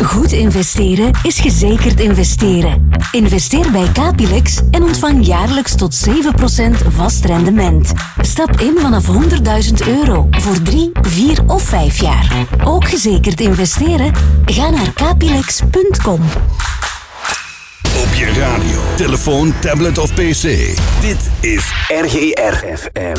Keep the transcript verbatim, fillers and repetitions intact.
Goed investeren is gezekerd investeren. Investeer bij Capilex en ontvang jaarlijks tot zeven procent vast rendement. Stap in vanaf honderdduizend euro voor drie, vier of vijf jaar. Ook gezekerd investeren? Ga naar capilex punt com. Op je radio, telefoon, tablet of pc. Dit is R G R F M.